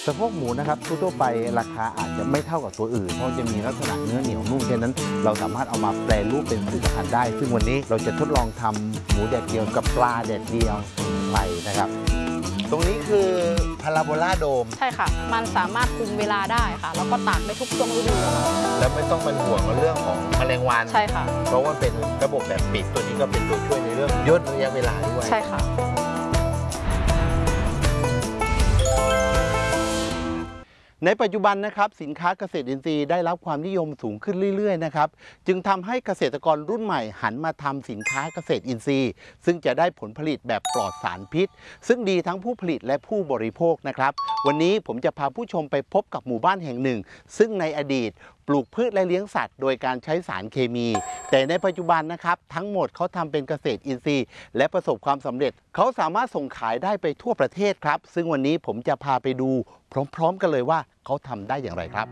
สะโพกหมูนะครับทั่วไปราคาอาจจะไม่เท่ากับตัวอื่นเพราะจะมีลักษณะเนื้อเหนียวนุ่มฉะนั้นเราสามารถเอามาแปรรูปเป็นผลิตภัณฑ์ได้ซึ่งวันนี้เราจะทดลองทำหมูแดดเดียวกับปลาแดดเดียวไปนะครับตรงนี้คือพาราโบลาโดมใช่ค่ะมันสามารถคุมเวลาได้ค่ะแล้วก็ตากได้ทุกช่วงฤดูแล้วไม่ต้องเป็นห่วงเรื่องของแมลงวันใช่ค่ะเพราะว่าเป็นระบบแบบปิดตัวนี้ก็เป็นตัวช่วยในเรื่องย่นระยะเวลาด้วยใช่ค่ะในปัจจุบันนะครับสินค้าเกษตรอินทรีย์ได้รับความนิยมสูงขึ้นเรื่อยๆนะครับจึงทำให้เกษตรกรรุ่นใหม่หันมาทำสินค้าเกษตรอินทรีย์ซึ่งจะได้ผลผลิตแบบปลอดสารพิษซึ่งดีทั้งผู้ผลิตและผู้บริโภคนะครับวันนี้ผมจะพาผู้ชมไปพบกับหมู่บ้านแห่งหนึ่งซึ่งในอดีตปลูกพืชและเลี้ยงสัตว์โดยการใช้สารเคมีแต่ในปัจจุบันนะครับทั้งหมดเขาทำเป็นเกษตรอินทรีย์และประสบความสำเร็จเขาสามารถส่งขายได้ไปทั่วประเทศครับซึ่งวันนี้ผมจะพาไปดูพร้อมๆกันเลยว่าเขาทำได้อย่างไรครับ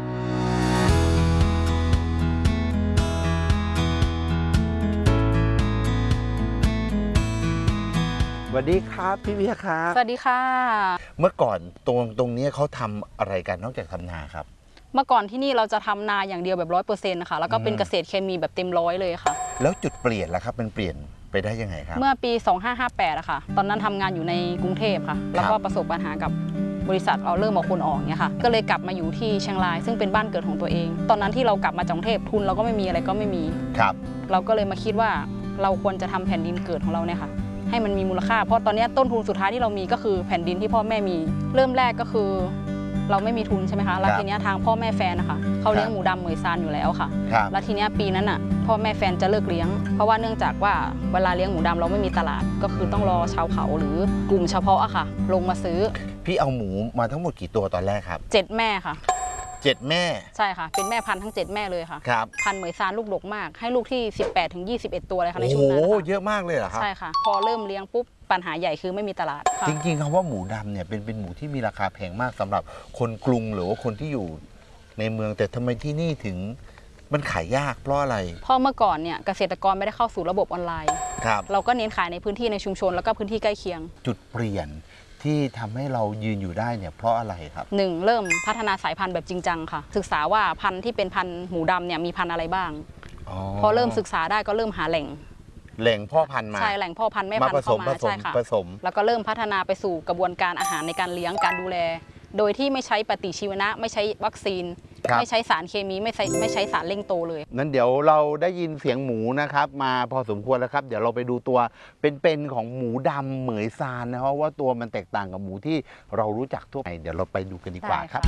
สวัสดีครับพี่เวียครับสวัสดีค่ะเมื่อก่อนตรงนี้เขาทำอะไรกันนอกจากทำนาครับเมื่อก่อนที่นี่เราจะทำนาอย่างเดียวแบบ100%นะคะแล้วก็เป็นเกษตรเคมีแบบเต็มร้อยเลยค่ะแล้วจุดเปลี่ยนล่ะครับมันเปลี่ยนไปได้ยังไงครับเมื่อปี2558อะค่ะตอนนั้นทำงานอยู่ในกรุงเทพค่ะแล้วก็ประสบปัญหากับบริษัทเริ่มเอาคนออกเนี่ยค่ะก็เลยกลับมาอยู่ที่เชียงรายซึ่งเป็นบ้านเกิดของตัวเองตอนนั้นที่เรากลับมาจากกรุงเทพทุนเราก็ไม่มีอะไรก็ไม่มีครับเราก็เลยมาคิดว่าเราควรจะทำแผ่นดินเกิดของเราเนี่ยค่ะให้มันมีมูลค่าเพราะตอนนี้ต้นทุนสุดท้ายที่เรามีก็คือแผ่นดินที่พ่อแม่มีเริ่มแรกก็คือเราไม่มีทุนใช่ไหมคะแล้วทีนี้ทางพ่อแม่แฟนนะคะเขาเลี้ยงหมูดำเหมยซานอยู่แล้วค่ะแล้วทีนี้ปีนั้นอ่ะพ่อแม่แฟนจะเลิกเลี้ยงเพราะว่าเนื่องจากว่าเวลาเลี้ยงหมูดำเราไม่มีตลาดก็คือต้องรอชาวเขาหรือกลุ่มเฉพาะอะค่ะลงมาซื้อพี่เอาหมูมาทั้งหมดกี่ตัวตอนแรกครับ 7 แม่ค่ะ 7 แม่ใช่ค่ะเป็นแม่พันธุ์ทั้ง7 แม่เลยค่ะครับพันธุ์เหมยซานลูกดกมากให้ลูกที่18 ถึง 21 ตัวเลยค่ะในช่วงนั้นโอ้เยอะมากเลยเหรอครับใช่ค่ะพอเริ่มเลี้ยงปุ๊บปัญหาใหญ่คือไม่มีตลาดจริงๆคำว่าหมูดำเนี่ยเป็นหมูที่มีราคาแพงมากสำหรับคนกรุงหรือว่าคนที่อยู่ในเมืองแต่ทำไมที่นี่ถึงมันขายยากเพราะอะไรเพราะเมื่อก่อนเนี่ยเกษตรกรไม่ได้เข้าสู่ระบบออนไลน์ครับเราก็เน้นขายในพื้นที่ในชุมชนแล้วก็พื้นที่ใกล้เคียงจุดเปลี่ยนที่ทำให้เรายืนอยู่ได้เนี่ยเพราะอะไรครับ 1เริ่มพัฒนาสายพันธุ์แบบจริงจังค่ะศึกษาว่าพันธุ์ที่เป็นพันธุ์หมูดำเนี่ยมีพันธุ์อะไรบ้างพอเริ่มศึกษาได้ก็เริ่มหาแหล่งพ่อพันธุ์มาใช่แหล่งพ่อพันธุ์แม่พันธุ์เข้ามาใช่ค่ะแล้วก็เริ่มพัฒนาไปสู่กระบวนการอาหารในการเลี้ยงการดูแลโดยที่ไม่ใช้ปฏิชีวนะไม่ใช้วัคซีนไม่ใช้สารเคมีไม่ใช้สารเร่งโตเลยนั้นเดี๋ยวเราได้ยินเสียงหมูนะครับมาพอสมควรแล้วครับเดี๋ยวเราไปดูตัวเป็นของหมูดำเหมยซานนะครับว่าตัวมันแตกต่างกับหมูที่เรารู้จักทั่วไปเดี๋ยวเราไปดูกันดีกว่าครับ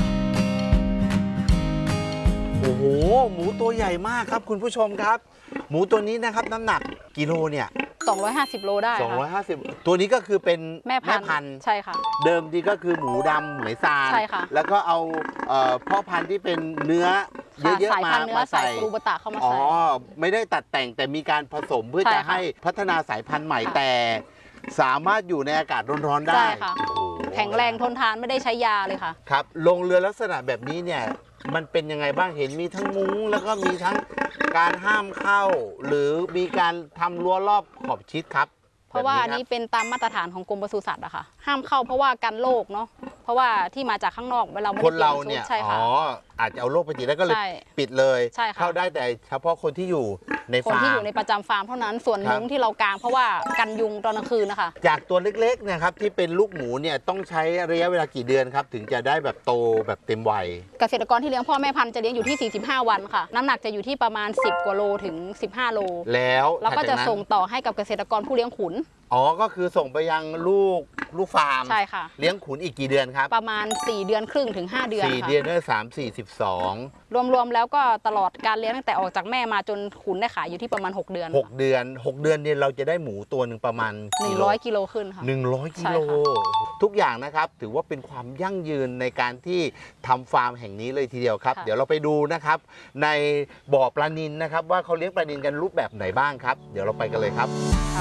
โอ้โหหมูตัวใหญ่มากครับคุณผู้ชมครับหมูตัวนี้นะครับน้ำหนักกิโลเนี่ย 250 โลได้ 250ตัวนี้ก็คือเป็นแม่พันธุ์ใช่ค่ะเดิมทีก็คือหมูดำเหมยซานใช่ค่ะแล้วก็เอาพ่อพันธุ์ที่เป็นเนื้อเยอะๆมาใส่กรูบตะเข้ามาใส่ไม่ได้ตัดแต่งแต่มีการผสมเพื่อจะให้พัฒนาสายพันธุ์ใหม่แต่สามารถอยู่ในอากาศร้อนๆได้แข็งแรงทนทานไม่ได้ใช้ยาเลยค่ะครับลงเรือลักษณะแบบนี้เนี่ยมันเป็นยังไงบ้างเห็นมีทั้งมุ้งแล้วก็มีทั้งการห้ามเข้าหรือมีการทำรั้วรอบขอบชิดครับเพราะว่าอันนี้เป็นตามมาตรฐานของกรมปศุสัตว์อะค่ะห้ามเข้าเพราะว่ากันโรคเนาะเพราะว่าที่มาจากข้างนอกเราไม่ได้คนเราเนี่ยอาจจะเอาโรคไปติดแล้วก็เลยปิดเลยเข้าได้แต่เฉพาะคนที่อยู่ในฟาร์มคนที่อยู่ในประจำฟาร์มเท่านั้นส่วนมุ้งที่เรากางเพราะว่ากันยุงตอนกลางคืนนะคะจากตัวเล็กๆนะครับที่เป็นลูกหมูเนี่ยต้องใช้ระยะเวลากี่เดือนครับถึงจะได้แบบโตแบบเต็มวัยเกษตรกรที่เลี้ยงพ่อแม่พันธุ์จะเลี้ยงอยู่ที่45 วันค่ะน้ำหนักจะอยู่ที่ประมาณ10 กว่าโลถึง15 โลแล้วก็จะส่งต่อให้กับเกษตรกรผู้เลี้ยงขุนก็คือส่งไปยังลูกฟาร์มใช่ค่ะเลี้ยงขุนอีกกี่เดือนครับประมาณ4 เดือนครึ่งถึง5 เดือน 4 เดือนได้3 4 12 รวมแล้วก็ตลอดการเลี้ยงตั้งแต่ออกจากแม่มาจนขุนได้ขายอยู่ที่ประมาณ6 เดือน 6 เดือนเนี่ยเราจะได้หมูตัวหนึ่งประมาณ 100 กิโลขึ้นค่ะ 100 กิโลทุกอย่างนะครับถือว่าเป็นความยั่งยืนในการที่ทำฟาร์มแห่งนี้เลยทีเดียวครับเดี๋ยวเราไปดูนะครับในบ่อปลานิลนะครับว่าเขาเลี้ยงปลานิลกันรูปแบบไหนบ้างครับเดี๋ยวเราไปกันเลยครับ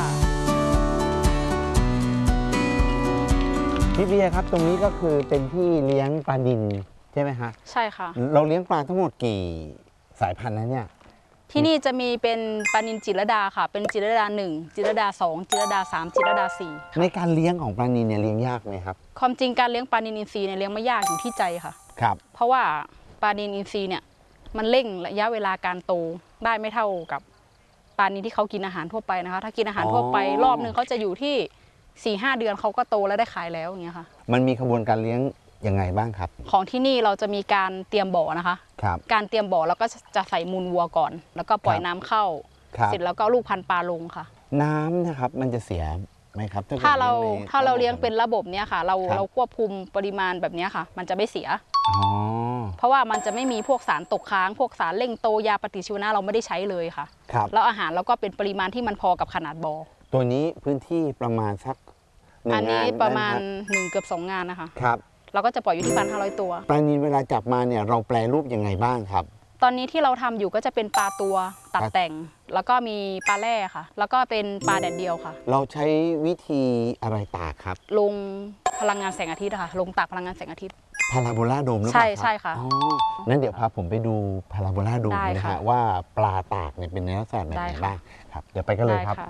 พี่เบียร์ครับตรงนี้ก็คือเป็นที่เลี้ยงปลานิลใช่ไหมฮะใช่ค่ะเราเลี้ยงปลาทั้งหมดกี่สายพันธุ์นะเนี่ยที่นี่จะมีเป็นปลานิลจิตรลดาค่ะเป็นจิตรลดา1จิตรลดา2จิตรลดา3จิตรลดา4 ในการเลี้ยงของปลานิลเนี่ยเลี้ยงยากไหมครับความจริงการเลี้ยงปลานิลอินทรีย์เนี่ยเลี้ยงไม่ยากอยู่ที่ใจค่ะครับเพราะว่าปลานิลอินทรีย์เนี่ยมันเร่งระยะเวลาการโตได้ไม่เท่ากับปลานิลที่เขากินอาหารทั่วไปนะคะถ้ากินอาหารทั่วไปรอบนึงเขาจะอยู่ที่ 4-5 เดือนเขาก็โตแล้วได้ขายแล้วอย่างเงี้ยค่ะมันมีกระบวนการเลี้ยงยังไงบ้างครับของที่นี่เราจะมีการเตรียมบ่อนะคะครับการเตรียมบ่อแล้วก็จะใส่มูลวัวก่อนแล้วก็ปล่อยน้ำเข้าเสร็จแล้วก็ลูกพันธุ์ปลาลงค่ะน้ำนะครับมันจะเสียไหมครับถ้าเราเลี้ยงเป็นระบบเนี้ยค่ะเราควบคุมปริมาณแบบนี้ค่ะมันจะไม่เสียเพราะว่ามันจะไม่มีพวกสารตกค้างพวกสารเร่งโตยาปฏิชีวนะเราไม่ได้ใช้เลยค่ะแล้วอาหารเราก็เป็นปริมาณที่มันพอกับขนาดบ่อตัวนี้พื้นที่ประมาณสักอันนี้ประมาณ1เกือบ2งานนะคะครับเราก็จะปล่อยอยู่ที่1,500 ตัวปลานิลเวลาจับมาเนี่ยเราแปรรูปยังไงบ้างครับตอนนี้ที่เราทำอยู่ก็จะเป็นปลาตัวตัดแต่งแล้วก็มีปลาแร่ค่ะแล้วก็เป็นปลาแดดเดียวค่ะเราใช้วิธีอะไรตากครับลงพลังงานแสงอาทิตย์ค่ะลงตากพลังงานแสงอาทิตย์พาราโบลาโดมหรือเปล่าใช่ค่ะนั้นเดี๋ยวพาผมไปดูพาราโบลาโดมนะฮะว่าปลาตากเนี่ยเป็นในลักษณะไหนบ้างครับเดี๋ยวไปกันเลยครับ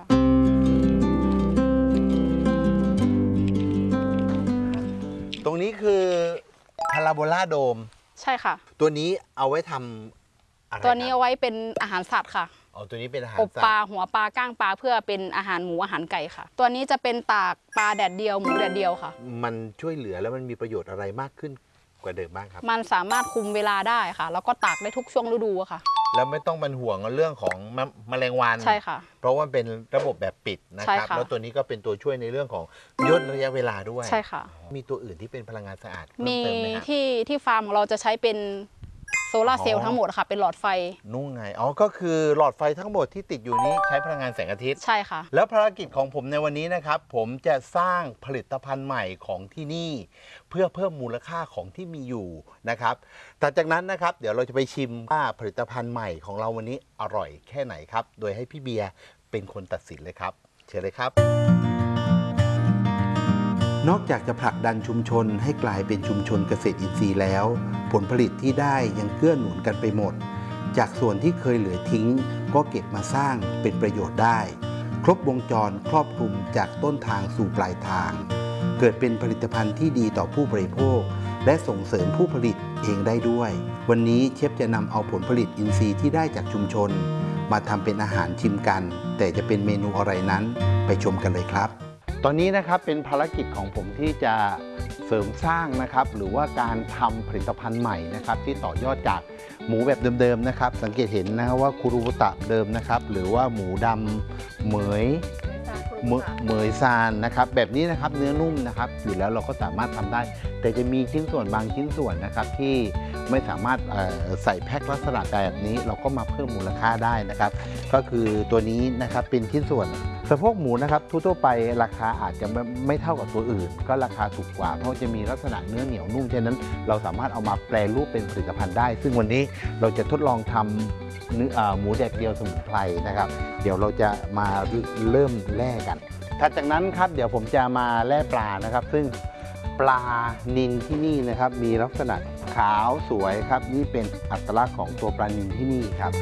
ตรงนี้คือพาราโบลาโดมใช่ค่ะตัวนี้เอาไว้ทำอะไรตัวนี้เอาไว้เป็นอาหารสัตว์ค่ะตัวนี้เป็นอาหารอบปลาหัวปลาก้างปลาเพื่อเป็นอาหารหมูอาหารไก่ค่ะตัวนี้จะเป็นตากปลาแดดเดียวหมูแดดเดียวค่ะมันช่วยเหลือแล้วมันมีประโยชน์อะไรมากขึ้นกว่าเดิมบ้างครับมันสามารถคุมเวลาได้ค่ะแล้วก็ตากได้ทุกช่วงฤดูค่ะแล้วไม่ต้องมันห่วงเรื่องของแมลงวันใช่ค่ะเพราะว่าเป็นระบบแบบปิดนะครับแล้วตัวนี้ก็เป็นตัวช่วยในเรื่องของย่นระยะเวลาด้วยใช่ค่ะมีตัวอื่นที่เป็นพลังงานสะอาดมีที่ฟาร์มของเราจะใช้เป็นโซลาร์เซลล์ทั้งหมดค่ะเป็นหลอดไฟนุ่งไงก็คือหลอดไฟทั้งหมดที่ติดอยู่นี้ใช้พลังงานแสงอาทิตย์ใช่ค่ะแล้วภารกิจของผมในวันนี้นะครับผมจะสร้างผลิตภัณฑ์ใหม่ของที่นี่เพื่อเพิ่มมูลค่าของที่มีอยู่นะครับแต่จากนั้นนะครับเดี๋ยวเราจะไปชิมว่าผลิตภัณฑ์ใหม่ของเราวันนี้อร่อยแค่ไหนครับโดยให้พี่เบียร์เป็นคนตัดสินเลยครับเชิญเลยครับนอกจากจะผลักดันชุมชนให้กลายเป็นชุมชนเกษตรอินทรีย์แล้วผลผลิตที่ได้ยังเกื้อหนุนกันไปหมดจากส่วนที่เคยเหลือทิ้งก็เก็บมาสร้างเป็นประโยชน์ได้ครบวงจรครอบคลุมจากต้นทางสู่ปลายทางเกิดเป็นผลิตภัณฑ์ที่ดีต่อผู้บริโภคและส่งเสริมผู้ผลิตเองได้ด้วยวันนี้เชฟจะนำเอาผลผลิตอินทรีย์ที่ได้จากชุมชนมาทำเป็นอาหารชิมกันแต่จะเป็นเมนูอะไรนั้นไปชมกันเลยครับตอนนี้นะครับเป็นภารกิจของผมที่จะเสริมสร้างนะครับหรือว่าการทำผลิตภัณฑ์ใหม่นะครับที่ต่อยอดจากหมูแบบเดิมๆนะครับสังเกตเห็นนะครับว่าคุรุบุตะเดิมนะครับหรือว่าหมูดำเหมยซานนะครับแบบนี้นะครับเนื้อนุ่มนะครับอยู่แล้วเราก็สามารถทำได้แต่จะมีชิ้นส่วนบางชิ้นส่วนนะครับที่ไม่สามารถใส่แพ็คลักษณะแบบนี้เราก็มาเพิ่มมูลค่าได้นะครับก็คือตัวนี้นะครับเป็นชิ้นส่วนสะโพกหมูนะครับทั่วไปราคาอาจจะไม่เท่ากับตัวอื่นก็ราคาถูกกว่าเพราะจะมีลักษณะเนื้อเหนียวนุ่มฉะนั้นเราสามารถเอามาแปรรูปเป็นผลิตภัณฑ์ได้ซึ่งวันนี้เราจะทดลองทำหมูแดดเดียวสมุนไพรนะครับเดี๋ยวเราจะมาเริ่มแล่กันถัดจากนั้นครับเดี๋ยวผมจะมาแล่ปลานะครับซึ่งปลานิลที่นี่นะครับมีลักษณะขาวสวยครับนี่เป็นอัตลักษณ์ของตัวปลานิลที่นี่ครับ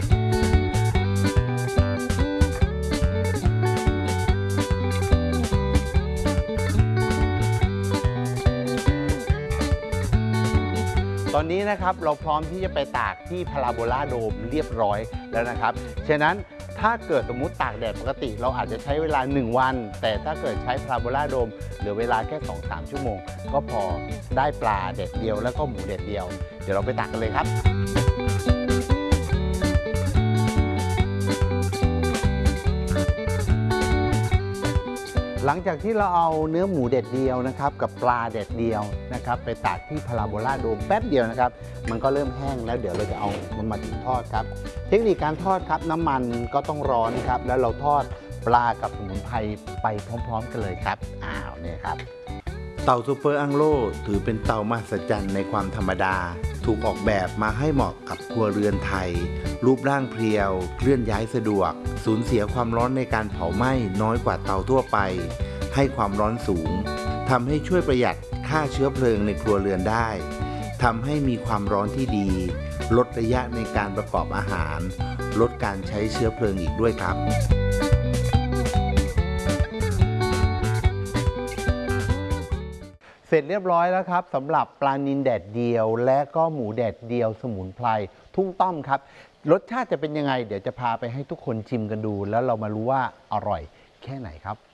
ตอนนี้นะครับเราพร้อมที่จะไปตากที่พาราโบลาโดมเรียบร้อยแล้วนะครับฉะนั้นถ้าเกิดสมมุติตากแดดปกติเราอาจจะใช้เวลา1วันแต่ถ้าเกิดใช้พาราโบลาโดมเหลือเวลาแค่ 2-3 ชั่วโมงก็พอได้ปลาแดดเดียวแล้วก็หมูแดดเดียวเดี๋ยวเราไปตากกันเลยครับหลังจากที่เราเอาเนื้อหมูแดดเดียวนะครับกับปลาแดดเดียวนะครับไปตากที่พาราโบลาโดมแป๊บเดียวนะครับมันก็เริ่มแห้งแล้วเดี๋ยวเราจะเอามันมาถึงทอดครับเทคนิคการทอดครับน้ำมันก็ต้องร้อนครับแล้วเราทอดปลากับสมุนไพรไปพร้อมๆกันเลยครับเนี่ยครับเตาซูเปอร์อังโลถือเป็นเตามหัศจรรย์ในความธรรมดาถูกออกแบบมาให้เหมาะกับครัวเรือนไทยรูปร่างเพรียวเคลื่อนย้ายสะดวกสูญเสียความร้อนในการเผาไหม้น้อยกว่าเตาทั่วไปให้ความร้อนสูงทำให้ช่วยประหยัดค่าเชื้อเพลิงในครัวเรือนได้ทำให้มีความร้อนที่ดีลดระยะในการประกอบอาหารลดการใช้เชื้อเพลิงอีกด้วยครับเสร็จเรียบร้อยแล้วครับสำหรับปลานิลแดดเดียวและก็หมูแดดเดียวสมุนไพรทุ่งต้อมครับรสชาติจะเป็นยังไงเดี๋ยวจะพาไปให้ทุกคนชิมกันดูแล้วเรามารู้ว่าอร่อยแค่ไหนครับ